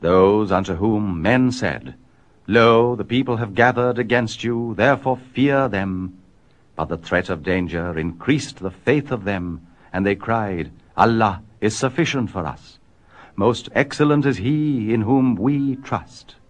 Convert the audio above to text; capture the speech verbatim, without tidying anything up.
those unto whom men said, Lo, the people have gathered against you, therefore fear them. But the threat of danger increased the faith of them, and they cried, Allah is sufficient for us. Most excellent is he in whom we trust.